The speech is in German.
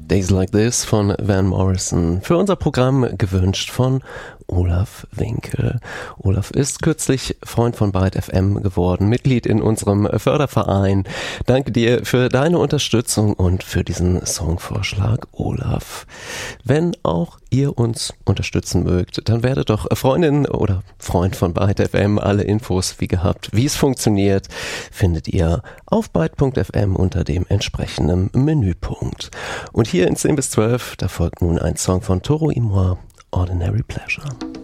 Days Like This von Van Morrison. Für unser Programm gewünscht von Olaf Winkel. Olaf ist kürzlich Freund von Byte FM geworden, Mitglied in unserem Förderverein. Danke dir für deine Unterstützung und für diesen Songvorschlag, Olaf. Wenn auch ihr uns unterstützen mögt, dann werdet doch Freundin oder Freund von Byte FM. Alle Infos wie gehabt, wie es funktioniert, findet ihr auf byte.fm unter dem entsprechenden Menüpunkt. Und hier in 10 bis 12, da folgt nun ein Song von Toro y Moi, Ordinary Pleasure.